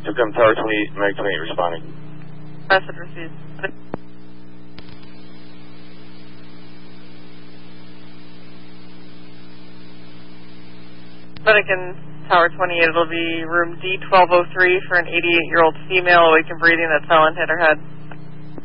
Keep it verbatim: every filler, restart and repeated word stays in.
Come Tower twenty-eight, Mag twenty-eight responding. Message received. Medican Tower twenty-eight, it'll be room D twelve oh three for an eighty-eight-year-old female awake and breathing that's fell and hit her head.